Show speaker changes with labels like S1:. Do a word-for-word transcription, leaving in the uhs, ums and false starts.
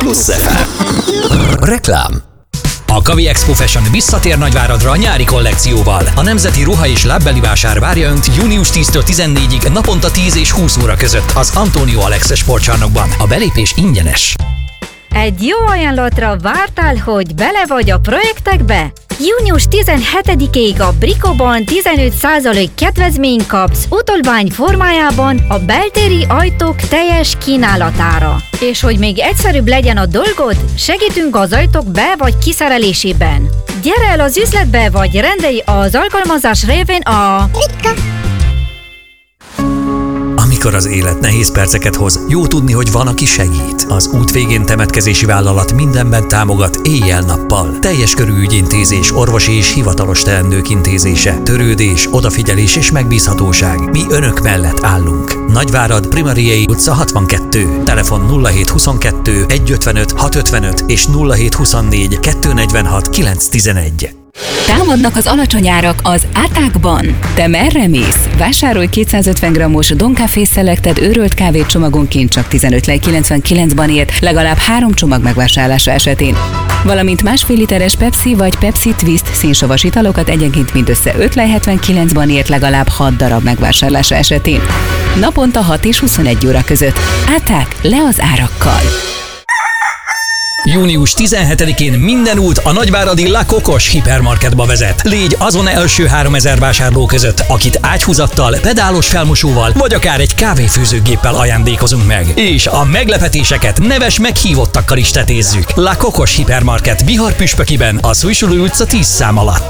S1: Plusz ef em. Reklám.
S2: A Kavi Expo Fashion visszatér Nagyváradra a nyári kollekcióval. A nemzeti ruha és lábbeli vásár várja Önt június tíztől tizennégyig naponta tíz és húsz óra között az Antonio Alex sportcsarnokban. A belépés ingyenes.
S3: Egy jó ajánlatra vártál, hogy bele vagy a projektekbe? június tizenhetedikéig a Bricoban tizenöt százalék kedvezményt kapsz utalvány formájában a beltéri ajtók teljes kínálatára. És hogy még egyszerűbb legyen a dolgod, segítünk az ajtók be- vagy kiszerelésében. Gyere el az üzletbe, vagy rendelj az alkalmazás révén a...
S2: Amikor az élet nehéz perceket hoz, jó tudni, hogy van, aki segít. Az út végén temetkezési vállalat mindenben támogat éjjel-nappal. Teljes körű ügyintézés, orvosi és hivatalos teendők intézése, törődés, odafigyelés és megbízhatóság. Mi Önök mellett állunk. Nagyvárad, Primariei utca hatvankettő. Telefon nulla hét huszonkettő egyszázötvenöt hatszázötvenöt és nulla hét huszonnégy kétszáznegyvenhat kilencszáztizenegy.
S4: Támadnak az alacsony árak az átákban. Te merre mész? Vásárolj kétszázötven grammos Don Café Selected őrölt kávét csomagonként csak tizenöt lej kilencvenkilencben ért, legalább három csomag megvásárlása esetén. Valamint másfél literes Pepsi vagy Pepsi Twist szénsavas italokat egyenként mindössze öt lej hetvenkilencben ért, legalább hat darab megvásárlása esetén. Naponta hat és huszonegy óra között. Áták le az árakkal.
S2: június tizenhetedikén minden út a nagyváradi La Cocos hipermarketba vezet. Légy azon első háromezer vásárló között, akit ágyhúzattal, pedálos felmosóval, vagy akár egy kávéfőzőgéppel ajándékozunk meg. És a meglepetéseket neves meghívottakkal is tetézzük. La Cocos hipermarket Bihar Püspökiben, a Szújsuló utca tíz szám alatt.